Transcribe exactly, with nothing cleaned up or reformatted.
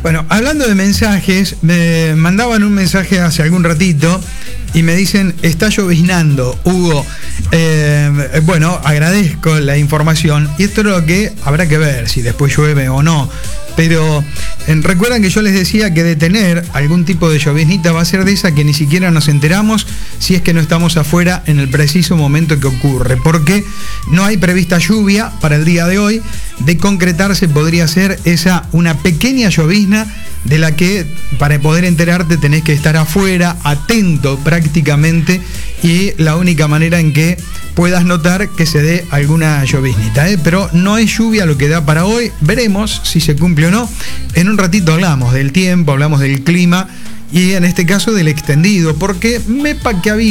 Bueno, hablando de mensajes, me mandaban un mensaje hace algún ratito y me dicen, está lloviznando, Hugo. Eh, bueno, agradezco la información y esto es lo que habrá que ver si después llueve o no. Pero eh, recuerdan que yo les decía que de tener algún tipo de lloviznita va a ser de esa que ni siquiera nos enteramos si es que no estamos afuera en el preciso momento que ocurre, porque no hay prevista lluvia para el día de hoy. De concretarse podría ser esa una pequeña llovizna de la que para poder enterarte tenés que estar afuera, atento prácticamente, y la única manera en que puedas notar que se dé alguna lloviznita, ¿eh? Pero no es lluvia lo que da para hoy. Veremos si se cumple o no. En un ratito hablamos del tiempo, hablamos del clima y en este caso del extendido, porque me pa que había